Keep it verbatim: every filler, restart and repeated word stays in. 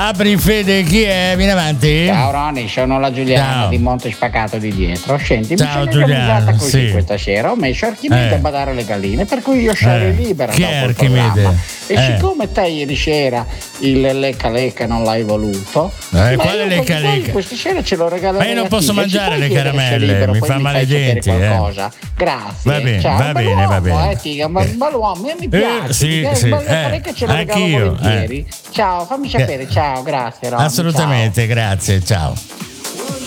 Apri Fede, chi è? Vieni avanti. Ciao Ronny, sono la Giuliana Ciao. di Monte Spaccato di dietro. Senti, Ciao, mi sono Giuliana, organizzata così sì. questa sera. Ho messo Archimede Eh. a badare le galline, per cui io sarò Eh. libera Chi dopo è il Archimede? programma. E Eh. siccome te ieri sera il lecca lecca non l'hai voluto, Eh, ma quale io lecca poi lecca? questa sera ce lo regalerei. Ma io non a posso te. E ci mangiare puoi le chiedere se è caramelle, libero, mi poi fa male i fai sapere denti, eh. qualcosa. Grazie. Va bene, Ciao, va un bene, bell'uomo, va bene. Eh, figa, ma un bell'uomo, io mi piace. Eh, sì, eh, sì, un bel lecca eh, lecca ce lo regalo anch'io, volentieri. Ciao, fammi sapere, ciao, grazie Ronny, Assolutamente, grazie, ciao.